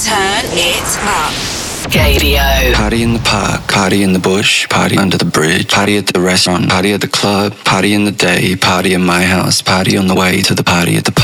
Turn it up. Gadio. Party in the park, party in the bush, party under the bridge, party at the restaurant, party at the club, party in the day, party in my house, party on the way to the party at the pub.